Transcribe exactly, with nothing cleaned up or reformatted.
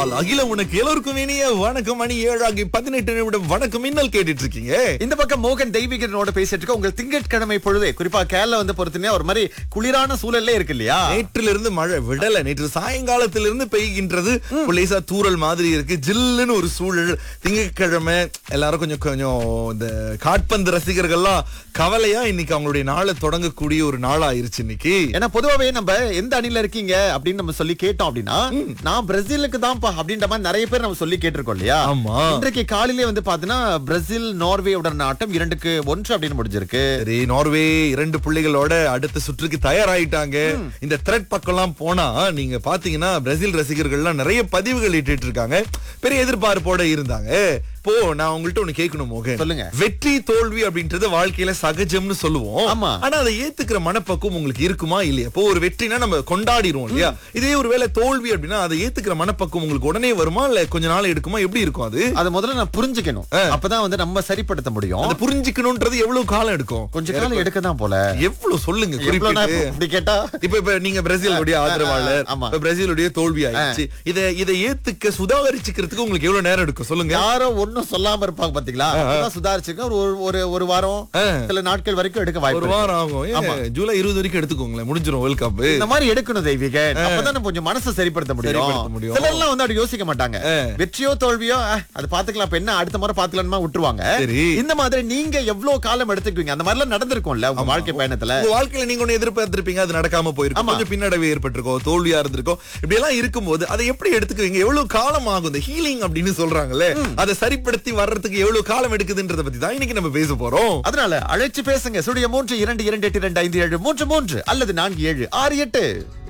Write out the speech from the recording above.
நாள் அகில உனக்கு எல்லோருக்கும் இனிய வணக்கம். மணி ஏழாகி பதினெட்டு நிமிடம் வணக்கம் மின்னல் கேட்டுட்டு இருக்கீங்க. இந்த பக்கம் மோகன் தெய்வீகனோட பேசிட்டு இருக்க. உங்கள் திங்கட்கிழமை பொழுது குறிப்பா கேரளா வந்து பொறுத்தனே ஒரு மாதிரி குளிரான சூழல்ல இருக்கு இல்லையா? நேற்றில இருந்து மழை விடல, நேற்று சாயங்காலத்தில இருந்து பெய்கின்றது. லேசா தூறல் மாதிரி இருக்கு, ஜில்லுன்னு ஒரு சூழல். திங்கட்கிழமை எல்லாரும் கொஞ்சம் கொஞ்சம் இந்த காட்பந்து ரசிகர்கள்லாம் கவலையா இன்னைக்கு அவங்களுடைய நாளை தொடங்கக்கூடிய ஒரு நாள் ஆயிருச்சு இன்னைக்கு. ஏன்னா பொதுவாவே நம்ம எந்த அணில இருக்கீங்க அப்படின்னு நம்ம சொல்லி கேட்டோம் அப்படின்னா நான் பிரேசிலுக்கு தான்ப்பா அப்படின்ற மாதிரி நிறைய பேர் நம்ம சொல்லி கேட்டிருக்கோம் இல்லையா? ஆமா. இன்றைக்கு காலையிலே வந்து பாத்தீங்கன்னா பிரேசில் நார்வே உடன் ஆட்டம் இரண்டுக்கு ஒன்று அப்படின்னு முடிஞ்சிருக்கு. சரி, நார்வே இரண்டு புள்ளிகளோட அடுத்த சுற்றுக்கு தயாராயிட்டாங்க. இந்த த்ரெட் பக்கம் எல்லாம் போனா நீங்க பாத்தீங்கன்னா பிரேசில் ரசிகர்கள்லாம் நிறைய பதிவுகள் இட்டு இருக்காங்க. பெரிய எதிர்பார்ப்போட இருந்தாங்க. இப்போ நான் உங்கள்ட்ட ஒண்ணு கேட்கணும் மோகன், சொல்லுங்க. வெற்றி தோல்வி அப்படின்றது வாழ்க்கையில சகஜம்னு சொல்லுவோம். ஆமா. ஆனா அதை ஏத்துக்கிற மனப்பக்குவம் உங்களுக்கு இருக்குமா இல்லையா? இப்போ ஒரு வெற்றினா நம்ம கொண்டாடிடுவோம் இல்லையா? இதே ஒரு வேளை தோல்வி அப்படின்னா அதை ஏத்துக்கிற மனப்பக்குவம் உங்களுக்கு உடனே வருமா இல்ல கொஞ்ச நாள் எடுக்குமா? எப்படி இருக்கும் அது? அதை முதல்ல நான் புரிஞ்சுக்கணும். அப்பதான் வந்து நம்ம சரிப்படுத்த முடியும். அதை புரிஞ்சுக்கணும்ன்றது எவ்வளவு காலம் எடுக்கும்? கொஞ்ச காலம் எடுக்க தான் போல. எவ்வளவு சொல்லுங்க எவ்வளவு குறிப்பிட்டு. நான் இப்படி கேட்டா இப்ப இப்ப நீங்க பிரேசிலுடைய ஆதரவாளர், ஆமா. இப்ப பிரேசிலுடைய தோல்வி ஆயிடுச்சு. இதை இதை ஏத்துக்க சுதாகரிச்சுக்கிறதுக்கு உங்களுக்கு எவ்வளவு நேரம் எடுக்கும் சொல்லுங்க? யாரோ ஒண்ணும் சொல்லாம இருப்பாங்க பாத்தீங்களா? சுதாரிச்சுக்க ஒரு ஒரு ஒரு வாரம் சில நாட்கள் வரைக்கும் எடுக்க வாய்ப்பு. ஒரு வாரம் ஆகும். ஏன் ஜூலை இருபது வரைக்கும் எடுத்துக்கோங்களேன், முடிஞ்சிரும் வேர்ல்ட் கப். இந்த மாதிரி எடுக்கணும் தெய்வீகன். அப்பதான் கொஞ்சம் மனசை சரிப்படுத்த முடியும். சிலர்லாம் வந்து அப்படி யோசிக்க மாட்டாங்க. வெற்றியோ தோல்வியோ அது பாத்துக்கலாம், இப்ப என்ன அடுத்த முறை பாத்துக்கலாமா விட்டுருவாங்க. இந்த மாதிரி நீங்க எவ்வளவு காலம் எடுத்துக்குவீங்க? அந்த மாதிரி எல்லாம் நடந்திருக்கும்ல உங்க வாழ்க்கை பயணத்துல. உங்க வாழ்க்கையில நீங்க ஒண்ணு எதிர்பார்த்திருப்பீங்க, அது நடக்காம போயிருக்கும், கொஞ்சம் பின்னடைவு ஏற்பட்டிருக்கும், தோல்வியா இருந்திருக்கும். இப்படி எல்லாம் இருக்கும்போது அதை எப்படி எடுத்துக்குவீங்க? எவ்வளவு காலம் ஆகும்? இந்த ஹீலிங் அப்படின்னு சொல்றாங்கல்ல, அதை சரிப்படுத்தி வர்றதுக்கு எவ்வளவு காலம் எடுக்குதுன்றத பத்தி தான் இன்னைக்கு நம்ம பேச போறோம். அதனால அழைச்சு பேசுங்க. சுடிய மூன்று இரண்டு இரண்டு எட்டு இரண்டு ஐந்து ஏழு மூன்று மூன்று அல்லது நான்கு ஏழு ஆறு எட்டு.